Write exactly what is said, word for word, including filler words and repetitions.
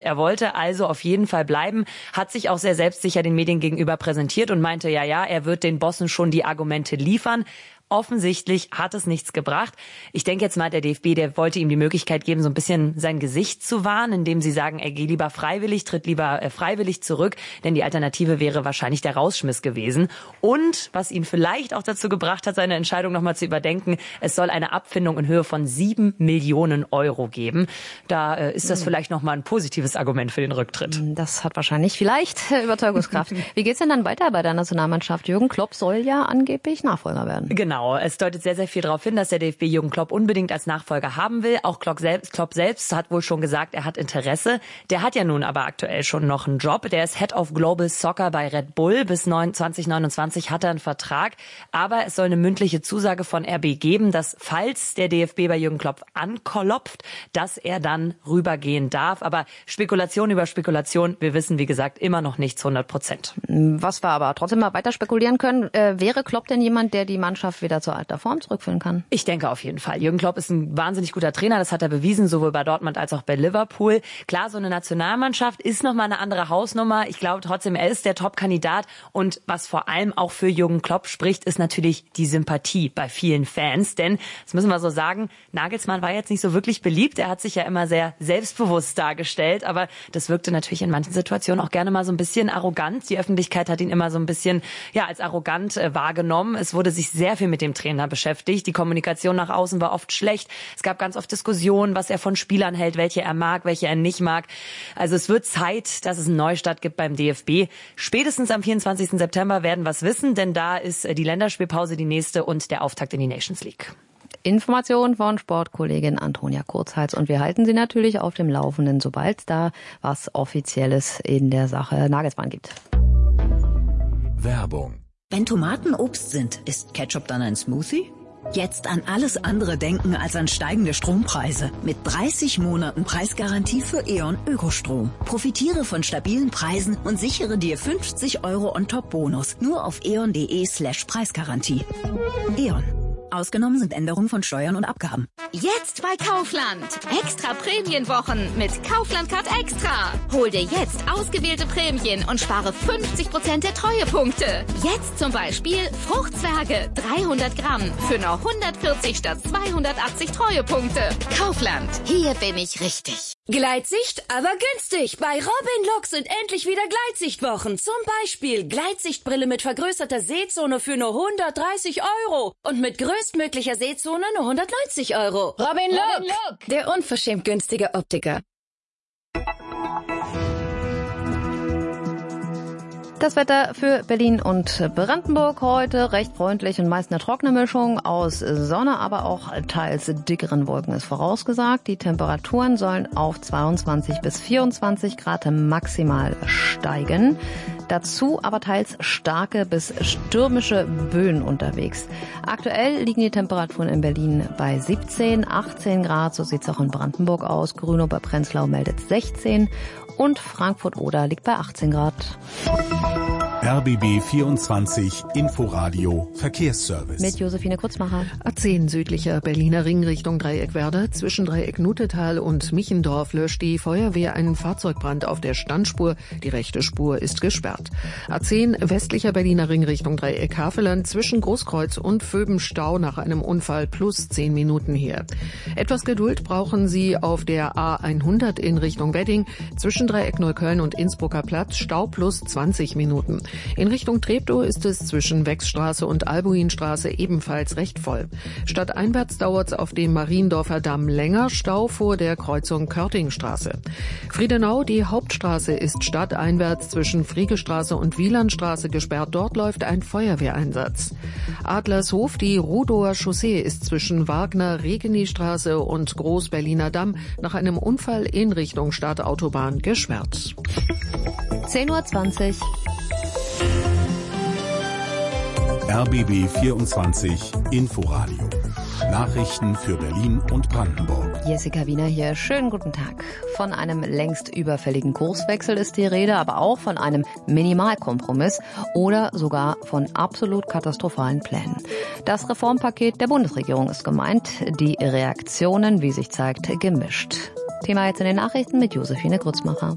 Er wollte also auf jeden Fall bleiben, hat sich auch sehr selbstsicher den Medien gegenüber präsentiert und meinte, ja, ja, er wird den Bossen schon die Argumente liefern. Offensichtlich hat es nichts gebracht. Ich denke jetzt mal, der D F B, der wollte ihm die Möglichkeit geben, so ein bisschen sein Gesicht zu wahren, indem sie sagen, er geht lieber freiwillig, tritt lieber äh, freiwillig zurück, denn die Alternative wäre wahrscheinlich der Rausschmiss gewesen. Und was ihn vielleicht auch dazu gebracht hat, seine Entscheidung nochmal zu überdenken, es soll eine Abfindung in Höhe von sieben Millionen Euro geben. Da äh, ist das mhm. vielleicht nochmal ein positives Argument für den Rücktritt. Das hat wahrscheinlich vielleicht Überzeugungskraft. Wie geht's denn dann weiter bei der Nationalmannschaft? Jürgen Klopp soll ja angeblich Nachfolger werden. Genau. Es deutet sehr, sehr viel darauf hin, dass der D F B Jürgen Klopp unbedingt als Nachfolger haben will. Auch Klopp selbst, Klopp selbst hat wohl schon gesagt, er hat Interesse. Der hat ja nun aber aktuell schon noch einen Job. Der ist Head of Global Soccer bei Red Bull. Bis zwanzig neunundzwanzig hat er einen Vertrag. Aber es soll eine mündliche Zusage von R B geben, dass falls der D F B bei Jürgen Klopp anklopft, dass er dann rübergehen darf. Aber Spekulation über Spekulation, wir wissen, wie gesagt, immer noch nichts hundert Prozent. Was wir aber trotzdem mal weiter spekulieren können, äh, wäre Klopp denn jemand, der die Mannschaft wieder zur alter Form zurückführen kann? Ich denke auf jeden Fall. Jürgen Klopp ist ein wahnsinnig guter Trainer, das hat er bewiesen, sowohl bei Dortmund als auch bei Liverpool. Klar, so eine Nationalmannschaft ist nochmal eine andere Hausnummer. Ich glaube trotzdem, er ist der Top-Kandidat. Und was vor allem auch für Jürgen Klopp spricht, ist natürlich die Sympathie bei vielen Fans. Denn, das müssen wir so sagen, Nagelsmann war jetzt nicht so wirklich beliebt. Er hat sich ja immer sehr selbstbewusst dargestellt. Aber das wirkte natürlich in manchen Situationen auch gerne mal so ein bisschen arrogant. Die Öffentlichkeit hat ihn immer so ein bisschen ja als arrogant äh, wahrgenommen. Es wurde sich sehr viel mit dem Trainer beschäftigt. Die Kommunikation nach außen war oft schlecht. Es gab ganz oft Diskussionen, was er von Spielern hält, welche er mag, welche er nicht mag. Also es wird Zeit, dass es einen Neustart gibt beim D F B. Spätestens am vierundzwanzigsten September werden wir es wissen, denn da ist die Länderspielpause die nächste und der Auftakt in die Nations League. Information von Sportkollegin Antonia Kurzhals und wir halten Sie natürlich auf dem Laufenden, sobald es da was Offizielles in der Sache Nagelsmann gibt. Werbung. Wenn Tomaten Obst sind, ist Ketchup dann ein Smoothie? Jetzt an alles andere denken als an steigende Strompreise. Mit dreißig Monaten Preisgarantie für E.ON Ökostrom. Profitiere von stabilen Preisen und sichere dir fünfzig Euro On-Top-Bonus. Nur auf eon.de slash Preisgarantie. E.ON. Ausgenommen sind Änderungen von Steuern und Abgaben. Jetzt bei Kaufland. Extra Prämienwochen mit Kaufland Card Extra. Hol dir jetzt ausgewählte Prämien und spare fünfzig Prozent der Treuepunkte. Jetzt zum Beispiel Fruchtzwerge dreihundert Gramm für nur hundertvierzig statt zweihundertachtzig Treuepunkte. Kaufland. Hier bin ich richtig. Gleitsicht, aber günstig. Bei Robin Look sind endlich wieder Gleitsichtwochen. Zum Beispiel Gleitsichtbrille mit vergrößerter Sehzone für nur hundertdreißig Euro. Und mit größtmöglicher Sehzone nur hundertneunzig Euro. Robin Look, Robin Look, der unverschämt günstige Optiker. Das Wetter für Berlin und Brandenburg heute recht freundlich und meist eine trockene Mischung aus Sonne, aber auch teils dickeren Wolken ist vorausgesagt. Die Temperaturen sollen auf zweiundzwanzig bis vierundzwanzig Grad maximal steigen. Dazu aber teils starke bis stürmische Böen unterwegs. Aktuell liegen die Temperaturen in Berlin bei siebzehn, achtzehn Grad, so sieht's auch in Brandenburg aus. Grünow bei Prenzlau meldet sechzehn und Frankfurt-Oder liegt bei achtzehn Grad. R B B vierundzwanzig Inforadio Verkehrsservice. Mit Josephine Kurzmacher. A zehn südlicher Berliner Ring Richtung Dreieckwerder. Zwischen Dreieck Nutetal und Michendorf löscht die Feuerwehr einen Fahrzeugbrand auf der Standspur. Die rechte Spur ist gesperrt. A zehn westlicher Berliner Ring Richtung Dreieck Havelland. Zwischen Großkreuz und Vöben Stau nach einem Unfall plus zehn Minuten her. Etwas Geduld brauchen Sie auf der A hundert in Richtung Wedding. Zwischen Dreieck Neukölln und Innsbrucker Platz Stau plus zwanzig Minuten. In Richtung Treptow ist es zwischen Wechsstraße und Albuinstraße ebenfalls recht voll. Stadteinwärts dauert es auf dem Mariendorfer Damm länger, Stau vor der Kreuzung Körtingstraße. Friedenau, die Hauptstraße, ist stadteinwärts zwischen Friegestraße und Wielandstraße gesperrt. Dort läuft ein Feuerwehreinsatz. Adlershof, die Rudower Chaussee, ist zwischen Wagner, Regenistraße und Groß-Berliner Damm nach einem Unfall in Richtung Stadtautobahn gesperrt. zehn Uhr zwanzig. R B B vierundzwanzig Inforadio. Nachrichten für Berlin und Brandenburg. Jessica Wiener hier. Schönen guten Tag. Von einem längst überfälligen Kurswechsel ist die Rede, aber auch von einem Minimalkompromiss oder sogar von absolut katastrophalen Plänen. Das Reformpaket der Bundesregierung ist gemeint. Die Reaktionen, wie sich zeigt, gemischt. Thema jetzt in den Nachrichten mit Josephine Grützmacher.